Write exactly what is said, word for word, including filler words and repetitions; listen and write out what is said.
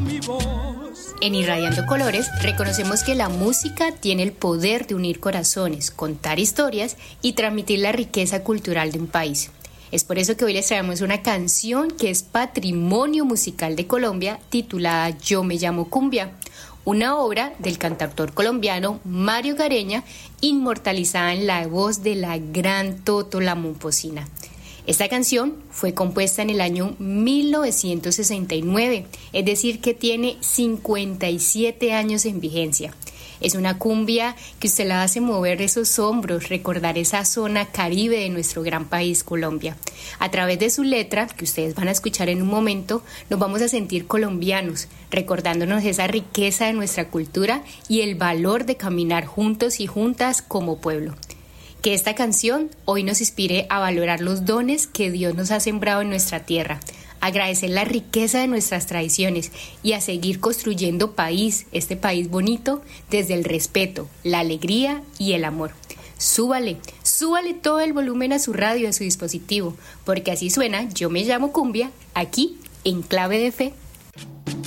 mi voz. En Irradiando Colores reconocemos que la música tiene el poder de unir corazones, contar historias y transmitir la riqueza cultural de un país. Es por eso que hoy les traemos una canción que es patrimonio musical de Colombia, titulada Yo me llamo Cumbia, una obra del cantautor colombiano Mario Gareña, inmortalizada en la voz de la gran Toto La Momposina. Esta canción fue compuesta en el año mil novecientos sesenta y nueve, es decir que tiene cincuenta y siete años en vigencia. Es una cumbia que usted la hace mover esos hombros, recordar esa zona caribe de nuestro gran país, Colombia. A través de su letra, que ustedes van a escuchar en un momento, nos vamos a sentir colombianos, recordándonos esa riqueza de nuestra cultura y el valor de caminar juntos y juntas como pueblo. Que esta canción hoy nos inspire a valorar los dones que Dios nos ha sembrado en nuestra tierra, agradecer la riqueza de nuestras tradiciones y a seguir construyendo país, este país bonito, desde el respeto, la alegría y el amor. Súbale, súbale todo el volumen a su radio, a su dispositivo, porque así suena Yo me llamo Cumbia, aquí en Clave de Fe.